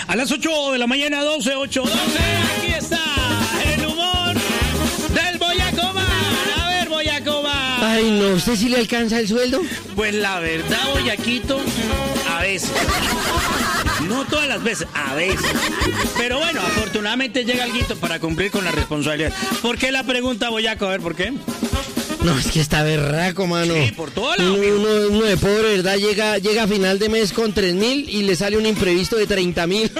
A las 8 de la mañana, 12, 8, 12. Aquí está el humor del Boyacomán. A ver, Boyacomán. Ay, no, ¿usted sí le alcanza el sueldo? Pues la verdad, Boyaquito, a veces. No todas las veces, a veces. Pero bueno, afortunadamente llega alguito para cumplir con la responsabilidad. ¿Por qué la pregunta, Boyaco? A ver, ¿por qué? No, es que está berraco, mano. Sí, por todo lado. Uno de pobre, ¿verdad? Llega a final de mes con 3.000 y le sale un imprevisto de 30.000.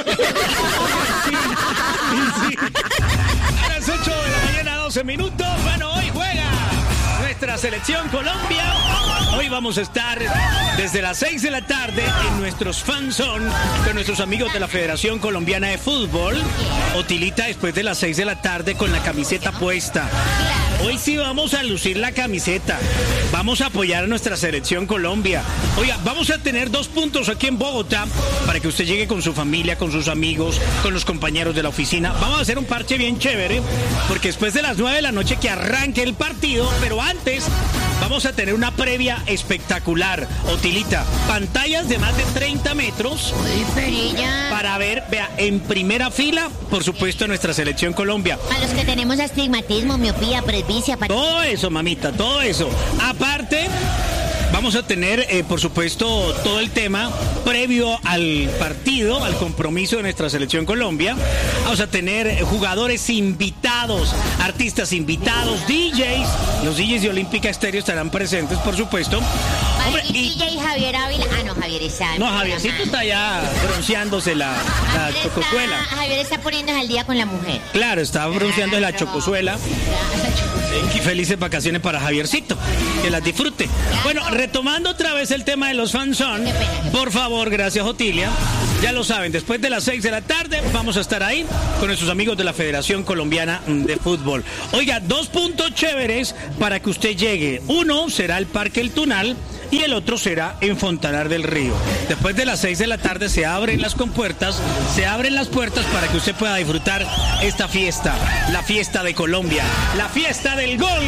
Sí. A las 8 de la mañana, 12 minutos. Bueno, hoy juega nuestra selección Colombia. Hoy vamos a estar desde las 6 de la tarde en nuestros fan zone con nuestros amigos de la Federación Colombiana de Fútbol. Otilita después de las 6 de la tarde con la camiseta puesta. Hoy sí vamos a lucir la camiseta. Vamos a apoyar a nuestra selección Colombia. Oiga, vamos a tener 2 puntos aquí en Bogotá para que usted llegue con su familia, con sus amigos, con los compañeros de la oficina. Vamos a hacer un parche bien chévere, porque después de las 9 de la noche que arranque el partido, pero antes vamos a tener una previa espectacular. Otilita, pantallas de más de 30 metros para ver, vea, en primera fila, por supuesto, nuestra selección Colombia. A los que tenemos astigmatismo, miopía, presbicia... Todo eso, mamita, todo eso. Aparte, vamos a tener, por supuesto, todo el tema previo al partido, al compromiso de nuestra selección Colombia. Vamos a tener jugadores invitados, artistas invitados, DJs. Los DJs de Olímpica Estéreo estarán presentes, por supuesto. Hombre, y DJ Javier Ávila. Ah, no, Javier está... No, Javiercito está ya bronceándose la chocosuela. Javier está poniéndose al día con la mujer. Claro, está bronceando la chocosuela. Y felices vacaciones para Javiercito, que las disfrute. Bueno, retomando otra vez el tema de los fanzón, por favor, gracias Otilia. Ya lo saben, después de las 6 de la tarde vamos a estar ahí con nuestros amigos de la Federación Colombiana de Fútbol. Oiga, 2 puntos chéveres para que usted llegue. Uno será el Parque El Tunal y el otro será en Fontanar del Río. Después de las 6 de la tarde se abren las compuertas, se abren las puertas para que usted pueda disfrutar esta fiesta, la fiesta de Colombia, la fiesta del gol,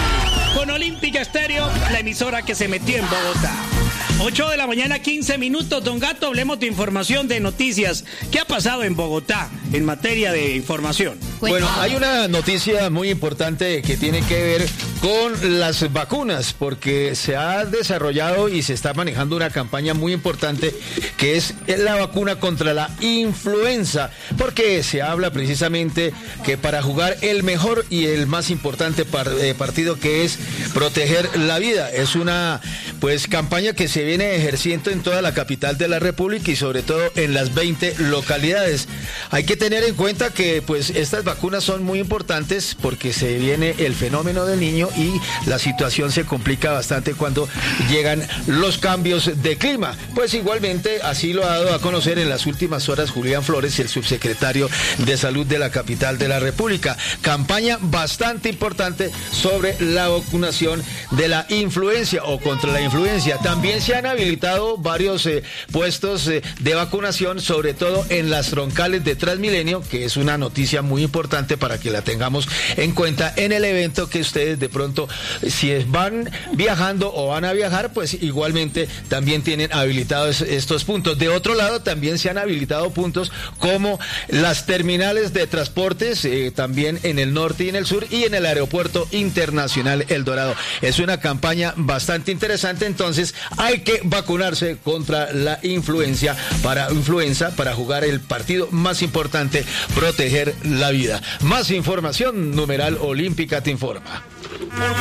con Olímpica Estéreo, la emisora que se metió en Bogotá. 8 de la mañana, 15 minutos. Don Gato, hablemos de información, de noticias. ¿Qué ha pasado en Bogotá en materia de información? Bueno, hay una noticia muy importante que tiene que ver con las vacunas, porque se ha desarrollado y se está manejando una campaña muy importante que es la vacuna contra la influenza, porque se habla precisamente que para jugar el mejor y el más importante partido, que es proteger la vida, es una campaña que se viene ejerciendo en toda la capital de la República y sobre todo en las 20 localidades. Hay que tener en cuenta que estas vacunas son muy importantes porque se viene el fenómeno del niño y la situación se complica bastante cuando llegan los cambios de clima. Pues igualmente así lo ha dado a conocer en las últimas horas Julián Flores, el subsecretario de Salud de la capital de la República. Campaña bastante importante sobre la vacunación de la influencia o contra la influencia. También se han habilitado varios puestos de vacunación, sobre todo en las troncales de Transmilenio, que es una noticia muy importante para que la tengamos en cuenta en el evento que ustedes de pronto, si van viajando o van a viajar, pues igualmente también tienen habilitados estos puntos. De otro lado, también se han habilitado puntos como las terminales de transportes, también en el norte y en el sur, y en el Aeropuerto Internacional El Dorado. Es una campaña bastante interesante, entonces hay que vacunarse contra la influenza para jugar el partido más importante, proteger la vida. Más información, numeral Olímpica te informa.